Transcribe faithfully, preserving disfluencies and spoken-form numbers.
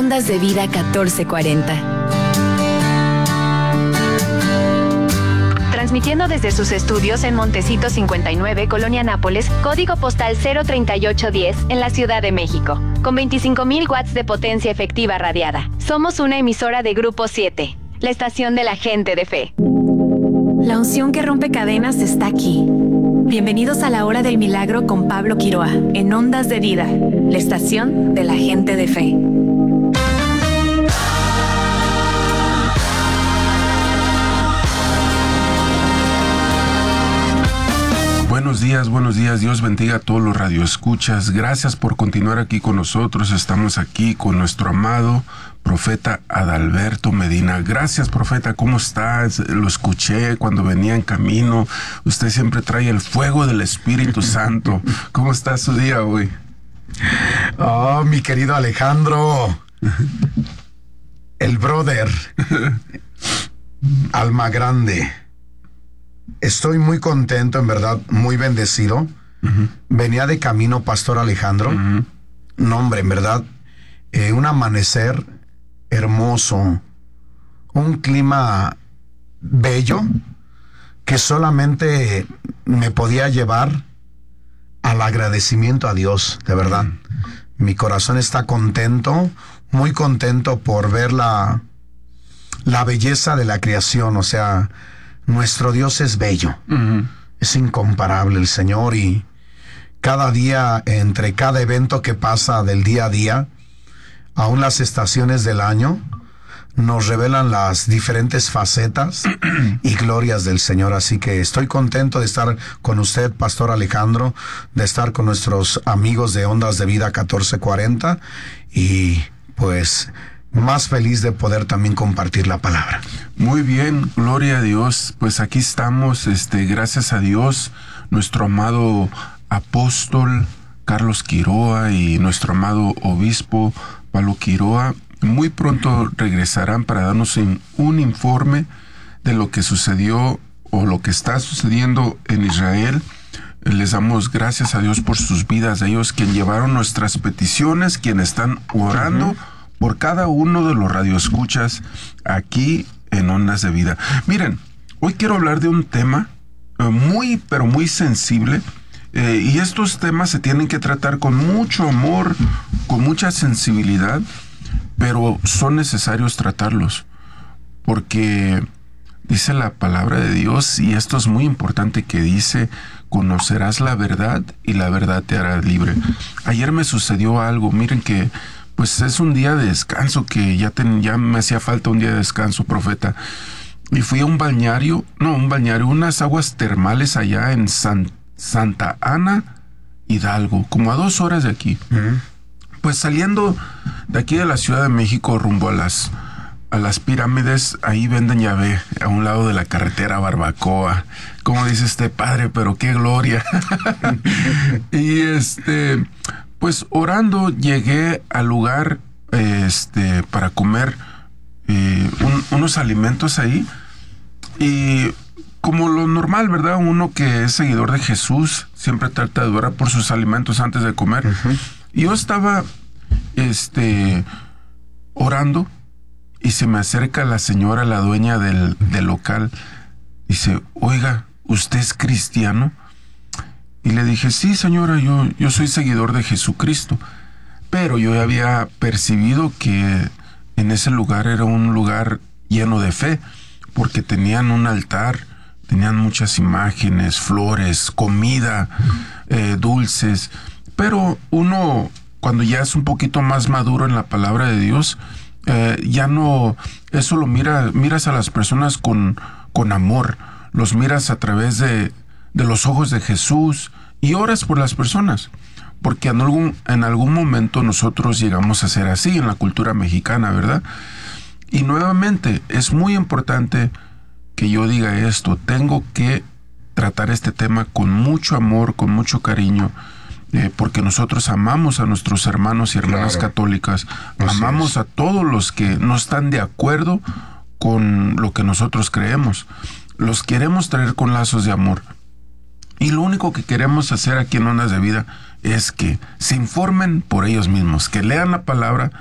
Ondas de Vida catorce cuarenta. Transmitiendo desde sus estudios en Montecito cincuenta y nueve, Colonia Nápoles, código postal cero treinta y ocho diez, en la Ciudad de México, con veinticinco mil watts de potencia efectiva radiada. Somos una emisora de Grupo siete, la estación de la gente de fe. La unción que rompe cadenas está aquí. Bienvenidos a la Hora del Milagro con Pablo Quiroa, en Ondas de Vida, la estación de la gente de fe. Buenos días, buenos días. Dios bendiga a todos los radioescuchas. Gracias por continuar aquí con nosotros. Estamos aquí con nuestro amado profeta Adalberto Medina. Gracias, profeta. ¿Cómo estás? Lo escuché cuando venía en camino. Usted siempre trae el fuego del Espíritu Santo. ¿Cómo está su día hoy? Oh, mi querido Alejandro. El brother. Alma grande. Estoy muy contento, en verdad, muy bendecido. Uh-huh. Venía de camino, Pastor Alejandro. Uh-huh. No, hombre, en verdad, eh, un amanecer hermoso, un clima bello que solamente me podía llevar al agradecimiento a Dios, de verdad. Uh-huh. Mi corazón está contento, muy contento por ver la, la belleza de la creación, o sea, nuestro Dios es bello, uh-huh. Es incomparable el Señor, y cada día, entre cada evento que pasa del día a día, aún las estaciones del año, nos revelan las diferentes facetas y glorias del Señor. Así que estoy contento de estar con usted, Pastor Alejandro, de estar con nuestros amigos de Ondas de Vida catorce cuarenta, y pues más feliz de poder también compartir la palabra. Muy bien, gloria a Dios. Pues aquí estamos, este, gracias a Dios, nuestro amado apóstol Carlos Quiroa y nuestro amado obispo Pablo Quiroa muy pronto regresarán para darnos un informe de lo que sucedió o lo que está sucediendo en Israel. Les damos gracias a Dios por sus vidas, de ellos quien llevaron nuestras peticiones, quienes están orando uh-huh. por cada uno de los radioescuchas aquí en Ondas de Vida. Miren, hoy quiero hablar de un tema eh, muy, pero muy sensible, eh, y estos temas se tienen que tratar con mucho amor, con mucha sensibilidad, pero son necesarios tratarlos, porque dice la palabra de Dios, y esto es muy importante, que dice: conocerás la verdad y la verdad te hará libre. Ayer me sucedió algo, miren que pues es un día de descanso, que ya, ten, ya me hacía falta un día de descanso, profeta. Y fui a un balneario, no, un balneario, unas aguas termales allá en San, Santa Ana, Hidalgo, como a dos horas de aquí. Uh-huh. Pues saliendo de aquí de la Ciudad de México rumbo a las, a las pirámides, ahí venden llave a un lado de la carretera barbacoa. Como dice este padre, pero qué gloria. Y este... pues orando llegué al lugar este para comer eh, un, unos alimentos ahí, y como lo normal, ¿verdad? Uno que es seguidor de Jesús siempre trata de orar por sus alimentos antes de comer. Uh-huh. Y yo estaba este orando, y se me acerca la señora, la dueña del, del local. Dice: oiga, ¿usted es cristiano? Y le dije: sí, señora, yo, yo soy seguidor de Jesucristo. Pero yo había percibido que en ese lugar era un lugar lleno de fe, porque tenían un altar, tenían muchas imágenes, flores, comida, eh, dulces. Pero uno, cuando ya es un poquito más maduro en la palabra de Dios, eh, ya no, eso lo mira, miras a las personas con, con amor, los miras a través de de los ojos de Jesús, y oras por las personas, porque en algún, en algún momento nosotros llegamos a ser así en la cultura mexicana, ¿verdad? Y nuevamente, es muy importante que yo diga esto: tengo que tratar este tema con mucho amor, con mucho cariño, eh, porque nosotros amamos a nuestros hermanos y hermanas claro. católicas, así amamos es. A todos los que no están de acuerdo con lo que nosotros creemos, los queremos traer con lazos de amor. Y lo único que queremos hacer aquí en Ondas de Vida es que se informen por ellos mismos, que lean la palabra,